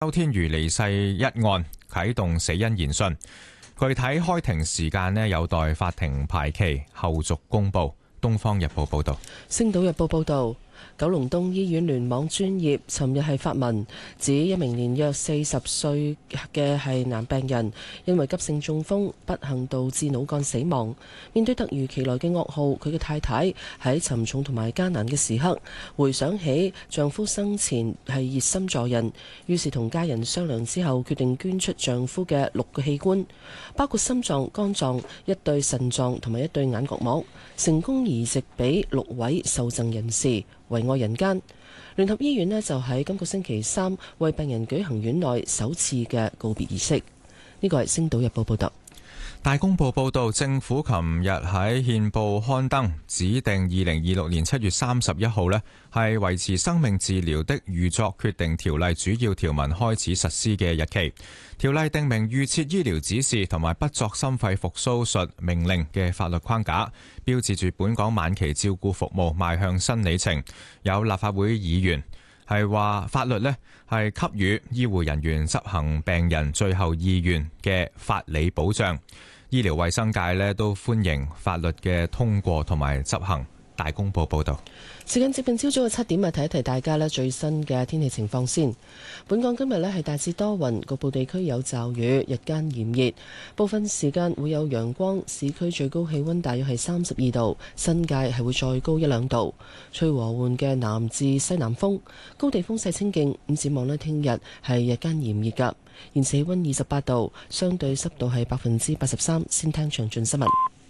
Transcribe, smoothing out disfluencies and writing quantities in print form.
周天瑜離世一案啟動死因研訊，具體開庭時間呢有待法庭排期後續公佈。東方日報報道。 星島日報報道，九龍東醫院聯網專業尋日係發文指，一名年約40歲嘅係男病人，因為急性中風不幸導致腦幹死亡。面對突如其來嘅噩耗，佢嘅太太喺沉重同埋艱難嘅時刻，回想起丈夫生前係熱心助人，於是同家人商量之後，決定捐出丈夫嘅6個器官，包括心臟、肝臟、一對腎臟同埋一對眼角膜，成功移植俾6位受贈人士，為愛人間。聯合醫院呢就喺今個星期3為病人舉行院內首次嘅告別儀式。呢個係《星島日報》報道。 大公報報導，政府琴日喺憲報刊登指定2026年7月31號呢係維持生命治療的預作決定條例主要條文開始實施嘅日期。條例訂明預設醫療指示同埋不作心肺復甦術命令嘅法律框架，標誌住本港晚期照顧服務邁向新里程。有立法會議員係話法律呢係給予醫護人員執行病人最後意願嘅法理保障。醫療衛生界呢都歡迎法律嘅通過同埋執行。大公報報道。 時間接近朝早嘅7點，提一提大家呢最新嘅天氣情況先。本港今日呢係大致多雲，局部地區有驟雨，日間炎熱，部分時間會有陽光。市區最高氣溫大約係32度，新界係會再高1-2度。吹和緩嘅南至西南風，高地風勢清勁。咁展望呢，聽日係日間炎熱噶。現時氣溫28度，相對濕度係83%。先聽詳盡新聞。